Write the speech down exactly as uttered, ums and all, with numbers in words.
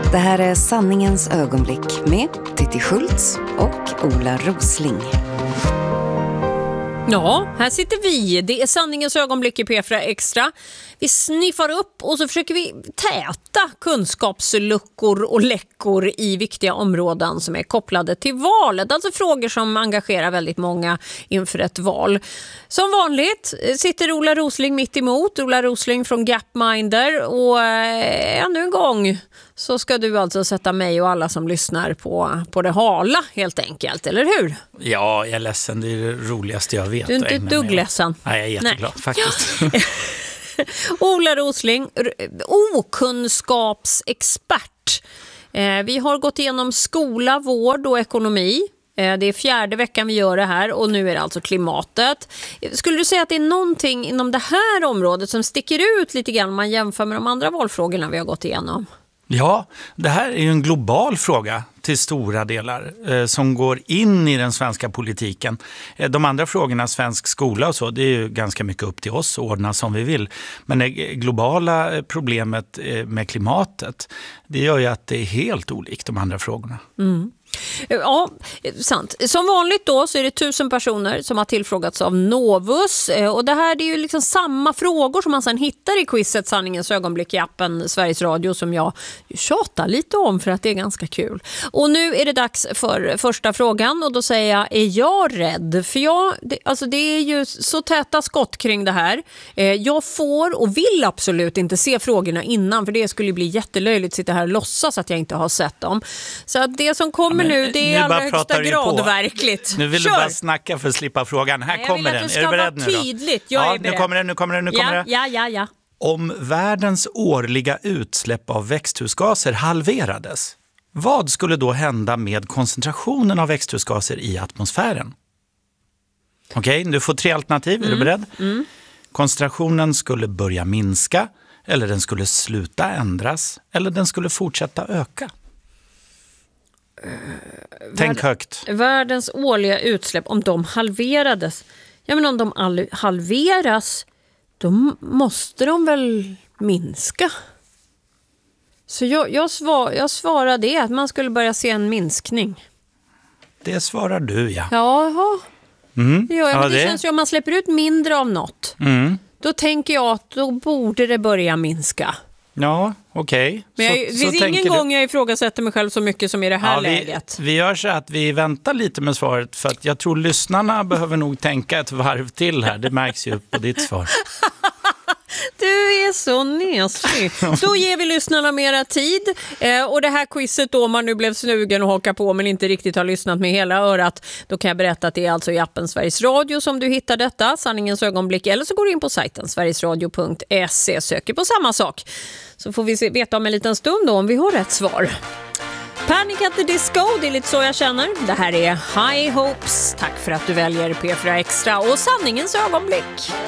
Det här är Sanningens ögonblick med Titti Schultz och Ola Rosling. Ja, här sitter vi. Det är Sanningens ögonblick i P fyra Extra. Vi sniffar upp och så försöker vi täta kunskapsluckor och läckor i viktiga områden som är kopplade till valet. Alltså frågor som engagerar väldigt många inför ett val. Som vanligt sitter Ola Rosling mitt emot. Ola Rosling från Gapminder. Och äh, ännu en gång så ska du alltså sätta mig och alla som lyssnar på, på det hala helt enkelt, eller hur? Ja, jag är ledsen. Det är det roligaste jag vet. Du är inte ett dugg ledsen. Nej, jag är jätteglad Nej. faktiskt. Ola Rosling, okunskapsexpert. Eh, vi har gått igenom skola, vård och ekonomi. Eh, det är fjärde veckan vi gör det här och nu är det alltså klimatet. Skulle du säga att det är någonting inom det här området som sticker ut lite grann om man jämför med de andra valfrågorna vi har gått igenom? Ja, det här är ju en global fråga till stora delar eh, som går in i den svenska politiken. Eh, de andra frågorna, svensk skola och så, det är ju ganska mycket upp till oss att ordna som vi vill. Men det globala problemet eh, med klimatet, det gör ju att det är helt olikt de andra frågorna. Mm. Ja, sant. Som vanligt då så är det tusen personer som har tillfrågats av Novus och det här det är ju liksom samma frågor som man sedan hittar i quizet Sanningens ögonblick i appen Sveriges Radio som jag tjatar lite om för att det är ganska kul. Och nu är det dags för första frågan och då säger jag, är jag rädd? För jag, det, alltså det är ju så täta skott kring det här. Jag får och vill absolut inte se frågorna innan för det skulle bli jättelöjligt att sitta här och låtsas att jag inte har sett dem. Så att det som kommer nu, det är i allra högsta grad verkligt. Nu vill Kör. du bara snacka för att slippa frågan. Här Nej, kommer den. Är du beredd nu då? Tydligt. Jag ja, är beredd. Nu kommer den, nu kommer den, nu kommer ja, den. Ja, ja, ja. Om världens årliga utsläpp av växthusgaser halverades, vad skulle då hända med koncentrationen av växthusgaser i atmosfären? Okej, okay, du får tre alternativ. Mm. Är du beredd? Mm. Koncentrationen skulle börja minska, eller den skulle sluta ändras, eller den skulle fortsätta öka. Tänk Värld, högt. Världens årliga utsläpp, om de halverades. Ja, men om de all, halveras, då måste de väl minska. Så jag, jag, svar, jag svarar det, att man skulle börja se en minskning. Det svarar du, ja. Jaha. Mm. Ja, men ja, det, det känns ju om man släpper ut mindre av något. Mm. Då tänker jag att då borde det börja minska. Ja, okej. Okay. Men jag, det finns ingen du... gång jag ifrågasätter mig själv så mycket som i det här ja, vi, läget. Vi gör så att vi väntar lite med svaret för att jag tror lyssnarna behöver nog tänka ett varv till här. Det märks ju på ditt svar. Du är så nesig. Då ger vi lyssnarna mera tid. Eh, och det här quizet då, om man nu blev snugen och haka på men inte riktigt har lyssnat med hela örat, då kan jag berätta att det är alltså i appen Sveriges Radio som du hittar detta, Sanningens ögonblick, eller så går du in på sajten sverigesradio punkt se, söker på samma sak. Så får vi se, veta om en liten stund då om vi har rätt svar. Panic at the Disco, det är lite så jag känner. Det här är High Hopes. Tack för att du väljer P fyra Extra och Sanningens ögonblick.